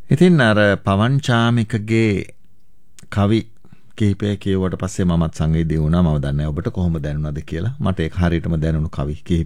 ඉතින් අර පවන් චාමිකගේ කවි කිහිපය කියුවට පස්සේ මමත් සංවේදී වුණා. මම දන්නේ ඔබට කොහොම දැනුණාද කියලා. මට ඒක හරියටම දැනුණු කවි කිහිපයක්